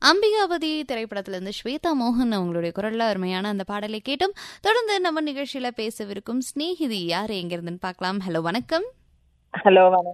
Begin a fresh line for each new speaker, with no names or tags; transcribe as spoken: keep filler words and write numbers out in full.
அம்பிகாபதி திரைப்படத்திலிருந்து ஸ்வேதா மோகன் அவங்களுடைய குரல்ல அருமையான அந்த பாடலை கேட்டும் தொடர்ந்து நம்ம நிகழ்ச்சியில பேசவிருக்கும் ஸ்நேகிதி யார் எங்கிருந்துன்னு பார்க்கலாம். ஹலோ வணக்கம்.
ஹலோ வணக்கம்.